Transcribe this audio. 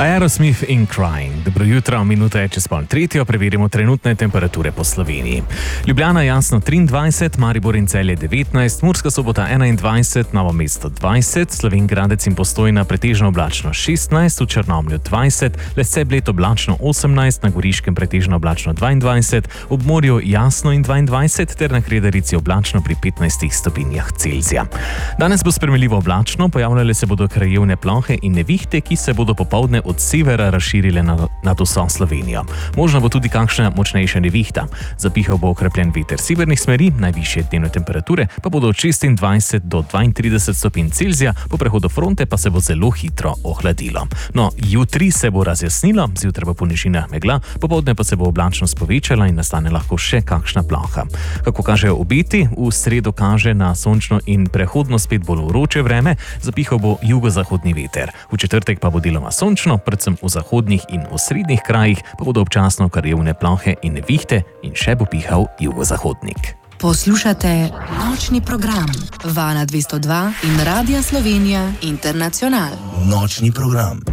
Aerosmith in Crying. Dobro jutro, minuta je čez pol tretjo, preverimo trenutne temperature po Sloveniji. Ljubljana jasno 23, Maribor in Celje 19, Murska Sobota 21, Novo mesto 20, Slovenj Gradec in Postojna pretežno oblačno 16, v Črnomlju 20, Lesce Bled oblačno 18, na Goriškem pretežno oblačno 22, ob morju jasno in 22 ter na Kredarici oblačno pri 15 stopinjah Celzija. Danes bo spremenljivo oblačno, pojavljale se bodo krajevne plohe in nevihte, ki se bodo popoldne od severa razširile nad vso Slovenijo. Možno bo tudi kakšna močnejša nevihta. Zapihal bo okrepljen veter severnih smeri, najvišje dnevne temperature pa bodo od 26 do 32 stopinj Celzija, po prehodu fronte pa se bo zelo hitro ohladilo. No, jutri se bo razjasnilo, zjutraj bo po nižinah megla, popoldne pa se bo oblačnost povečala in nastane lahko še kakšna ploha. Kako kažejo obeti, v sredo kaže na sončno in prehodno spet bolj vroče vreme, zapihal bo jugozahodni veter. V četrtek pa bo deloma sončno, predvsem v zahodnih in osrednjih krajih pa bodo občasno krajevne plohe in nevihte in še bo pihal jugozahodnik. Poslušate nočni program Vala 202 in Radia Slovenija Internacional. Nočni program.